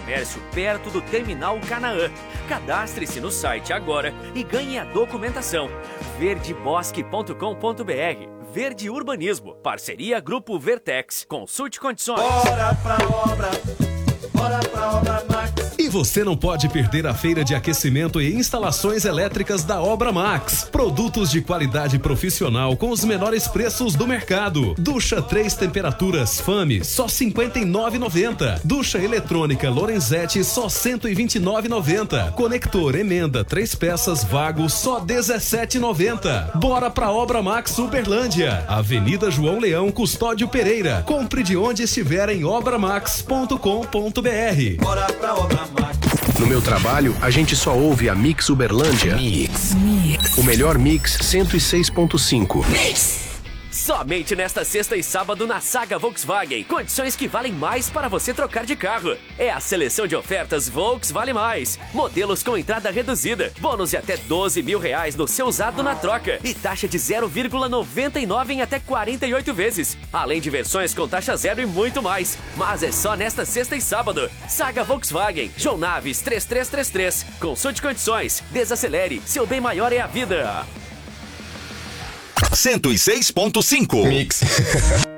comércio perto do Terminal Canaã. Cadastre-se no site agora e ganhe a documentação. verdebosque.com.br. Verde Urbanismo. Parceria Grupo Vertex. Consulte condições. Bora pra obra. Bora pra obra Max. E você não pode perder a feira de aquecimento e instalações elétricas da Obra Max. Produtos de qualidade profissional com os menores preços do mercado. Ducha 3 temperaturas Fame, só R$ 59,90. Ducha eletrônica Lorenzetti, só R$ 129,90. Conector emenda 3 peças Vago, só R$ 17,90. Bora pra Obra Max Uberlândia. Avenida João Leão, Custódio Pereira. Compre de onde estiver em obramax.com.br. Bora pra obra Max. No meu trabalho, a gente só ouve a Mix Uberlândia. Mix. O melhor mix 106.5. Somente nesta sexta e sábado na Saga Volkswagen. Condições que valem mais para você trocar de carro. É a seleção de ofertas Volks Vale Mais. Modelos com entrada reduzida. Bônus de até R$12 mil no seu usado na troca. E taxa de 0,99 em até 48 vezes. Além de versões com taxa zero e muito mais. Mas é só nesta sexta e sábado. Saga Volkswagen. João Naves 3333. Consulte condições. Desacelere. Seu bem maior é a vida. 106.5 Mix.